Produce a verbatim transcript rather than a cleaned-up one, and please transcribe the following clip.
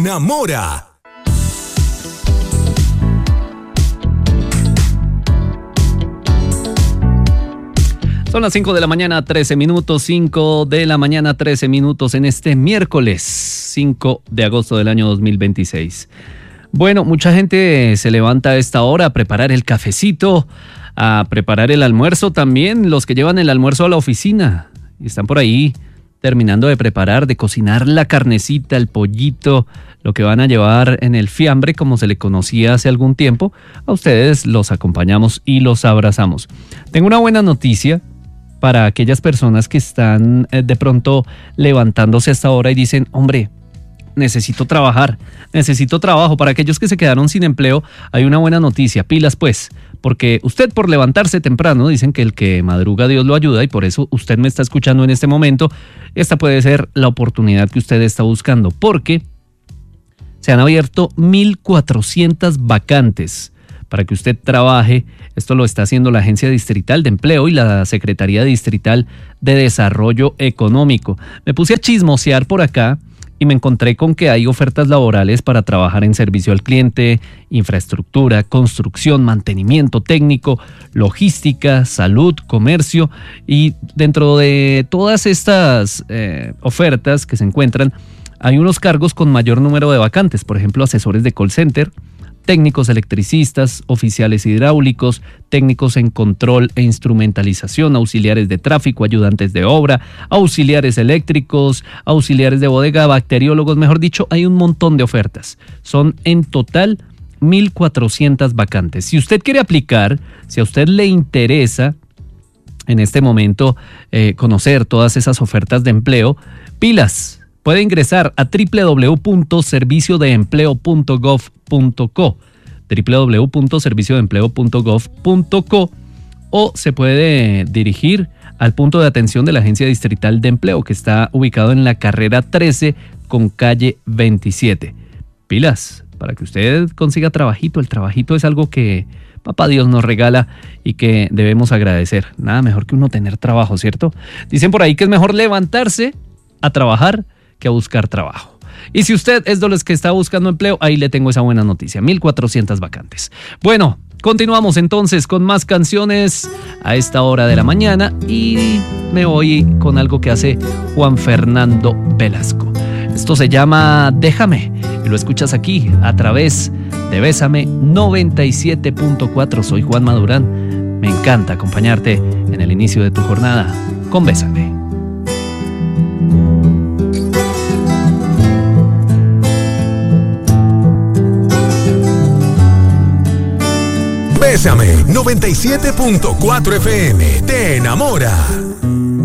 enamora. Son las cinco de la mañana, trece minutos, cinco de la mañana, trece minutos en este miércoles cinco de agosto del año dos mil veintiséis. Bueno, mucha gente se levanta a esta hora a preparar el cafecito, a preparar el almuerzo también, los que llevan el almuerzo a la oficina y están por ahí terminando de preparar, de cocinar la carnecita, el pollito, lo que van a llevar en el fiambre, como se le conocía hace algún tiempo. A ustedes los acompañamos y los abrazamos. Tengo una buena noticia para aquellas personas que están eh, de pronto levantándose a esta hora y dicen, hombre, necesito trabajar, necesito trabajo. Para aquellos que se quedaron sin empleo, hay una buena noticia, pilas pues, porque usted por levantarse temprano, dicen que el que madruga Dios lo ayuda y por eso usted me está escuchando en este momento. Esta puede ser la oportunidad que usted está buscando, porque se han abierto mil cuatrocientas vacantes para que usted trabaje. Esto lo está haciendo la Agencia Distrital de Empleo y la Secretaría Distrital de Desarrollo Económico. Me puse a chismosear por acá y me encontré con que hay ofertas laborales para trabajar en servicio al cliente, infraestructura, construcción, mantenimiento técnico, logística, salud, comercio, y dentro de todas estas eh, ofertas que se encuentran hay unos cargos con mayor número de vacantes, por ejemplo asesores de call center, técnicos electricistas, oficiales hidráulicos, técnicos en control e instrumentalización, auxiliares de tráfico, ayudantes de obra, auxiliares eléctricos, auxiliares de bodega, bacteriólogos, mejor dicho, hay un montón de ofertas. Son en total mil cuatrocientas vacantes. Si usted quiere aplicar, si a usted le interesa en este momento eh, conocer todas esas ofertas de empleo, pilas. Puede ingresar a doble u doble u doble u punto servicio de empleo punto gov punto co, doble u doble u doble u punto servicio de empleo punto gov punto co, o se puede dirigir al punto de atención de la Agencia Distrital de Empleo, que está ubicado en la carrera trece con calle veintisiete. Pilas, para que usted consiga trabajito. El trabajito es algo que Papá Dios nos regala y que debemos agradecer. Nada mejor que uno tener trabajo, ¿cierto? Dicen por ahí que es mejor levantarse a trabajar que a buscar trabajo. Y si usted es de los que está buscando empleo, ahí le tengo esa buena noticia, mil cuatrocientas vacantes. Bueno, continuamos entonces con más canciones a esta hora de la mañana y me voy con algo que hace Juan Fernando Velasco. Esto se llama Déjame y lo escuchas aquí a través de Bésame noventa y siete punto cuatro. Soy Juan Madurán. Me encanta acompañarte en el inicio de tu jornada con Bésame. Bésame noventa y siete punto cuatro F M te enamora.